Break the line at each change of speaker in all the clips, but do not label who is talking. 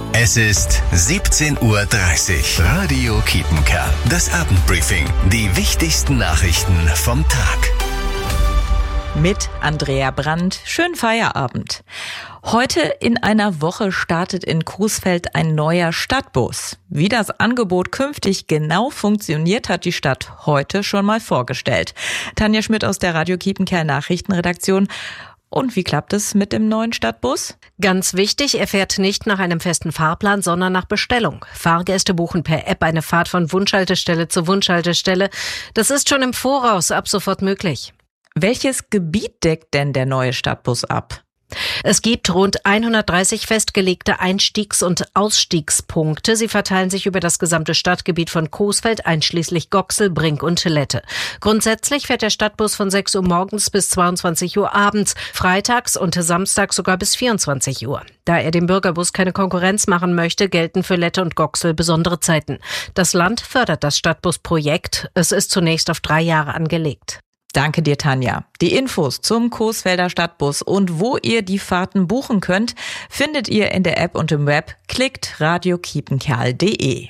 Es ist 17:30 Uhr. Radio Kiepenkerl. Das Abendbriefing. Die wichtigsten Nachrichten vom Tag.
Mit Andrea Brandt. Schönen Feierabend. Heute in einer Woche startet in Coesfeld ein neuer Stadtbus. Wie das Angebot künftig genau funktioniert, hat die Stadt heute schon mal vorgestellt. Tanja Schmidt aus der Radio Kiepenkerl Nachrichtenredaktion. Und wie klappt es mit dem neuen Stadtbus?
Ganz wichtig, er fährt nicht nach einem festen Fahrplan, sondern nach Bestellung. Fahrgäste buchen per App eine Fahrt von Wunschhaltestelle zu Wunschhaltestelle. Das ist schon im Voraus ab sofort möglich.
Welches Gebiet deckt denn der neue Stadtbus ab?
Es gibt rund 130 festgelegte Einstiegs- und Ausstiegspunkte. Sie verteilen sich über das gesamte Stadtgebiet von Coesfeld, einschließlich Goxel, Brink und Lette. Grundsätzlich fährt der Stadtbus von 6 Uhr morgens bis 22 Uhr abends, freitags und samstags sogar bis 24 Uhr. Da er dem Bürgerbus keine Konkurrenz machen möchte, gelten für Lette und Goxel besondere Zeiten. Das Land fördert das Stadtbusprojekt. Es ist zunächst auf 3 Jahre angelegt.
Danke dir, Tanja. Die Infos zum Coesfelder Stadtbus und wo ihr die Fahrten buchen könnt, findet ihr in der App und im Web. Klickt radiokiepenkerl.de.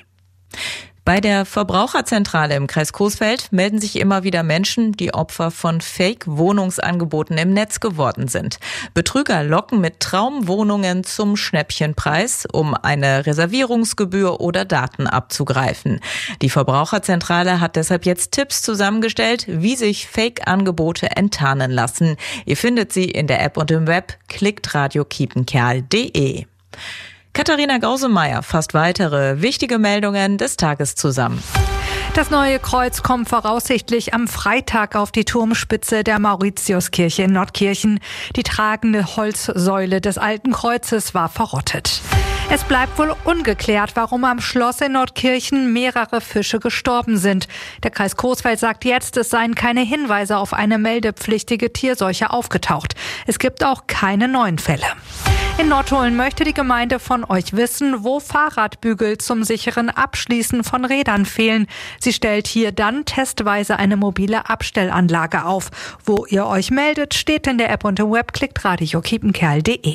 Bei der Verbraucherzentrale im Kreis Coesfeld melden sich immer wieder Menschen, die Opfer von Fake-Wohnungsangeboten im Netz geworden sind. Betrüger locken mit Traumwohnungen zum Schnäppchenpreis, um eine Reservierungsgebühr oder Daten abzugreifen. Die Verbraucherzentrale hat deshalb jetzt Tipps zusammengestellt, wie sich Fake-Angebote enttarnen lassen. Ihr findet sie in der App und im Web. Klickt radiokiepenkerl.de. Katharina Gausemeyer fasst weitere wichtige Meldungen des Tages zusammen.
Das neue Kreuz kommt voraussichtlich am Freitag auf die Turmspitze der Mauritiuskirche in Nordkirchen. Die tragende Holzsäule des alten Kreuzes war verrottet. Es bleibt wohl ungeklärt, warum am Schloss in Nordkirchen mehrere Fische gestorben sind. Der Kreis Coesfeld sagt jetzt, es seien keine Hinweise auf eine meldepflichtige Tierseuche aufgetaucht. Es gibt auch keine neuen Fälle. In Nordholen möchte die Gemeinde von euch wissen, wo Fahrradbügel zum sicheren Abschließen von Rädern fehlen. Sie stellt hier dann testweise eine mobile Abstellanlage auf. Wo ihr euch meldet, steht in der App und im Web. Klickt radiokiepenkerl.de.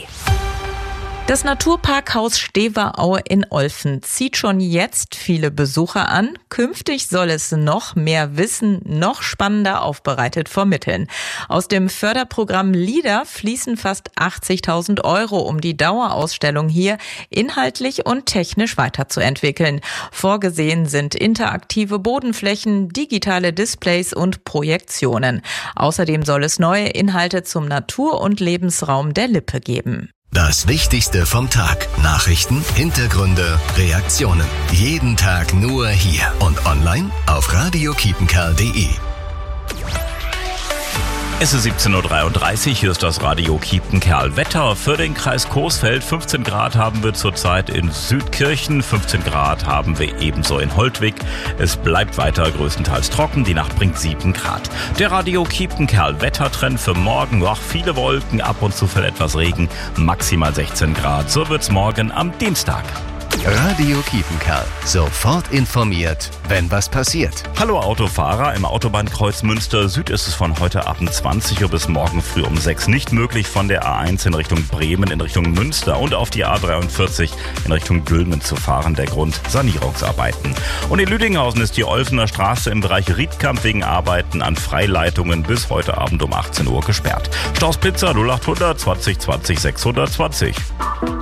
Das Naturparkhaus Steveraue in Olfen zieht schon jetzt viele Besucher an. Künftig soll es noch mehr Wissen, noch spannender aufbereitet vermitteln. Aus dem Förderprogramm LEADER fließen fast 80.000 €, um die Dauerausstellung hier inhaltlich und technisch weiterzuentwickeln. Vorgesehen sind interaktive Bodenflächen, digitale Displays und Projektionen. Außerdem soll es neue Inhalte zum Natur- und Lebensraum der Lippe geben.
Das Wichtigste vom Tag. Nachrichten, Hintergründe, Reaktionen. Jeden Tag nur hier und online auf radiokiepenkerl.de.
Es ist 17:33 Uhr, hier ist das Radio Kiepenkerl. Wetter für den Kreis Coesfeld. 15 Grad haben wir zurzeit in Südkirchen, 15 Grad haben wir ebenso in Holtwig. Es bleibt weiter größtenteils trocken, die Nacht bringt 7 Grad. Der Radio Kiepenkerl Wettertrend für morgen, viele Wolken, ab und zu fällt etwas Regen, maximal 16 Grad. So wird's morgen am Dienstag.
Radio Kiepenkerl. Sofort informiert, wenn was passiert.
Hallo Autofahrer, im Autobahnkreuz Münster Süd ist es von heute Abend 20 Uhr bis morgen früh um 6 nicht möglich, von der A1 in Richtung Bremen in Richtung Münster und auf die A43 in Richtung Dülmen zu fahren. Der Grund: Sanierungsarbeiten. Und in Lüdinghausen ist die Olfener Straße im Bereich Riedkamp wegen Arbeiten an Freileitungen bis heute Abend um 18 Uhr gesperrt. Staus Blitzer 0800 20 20 620.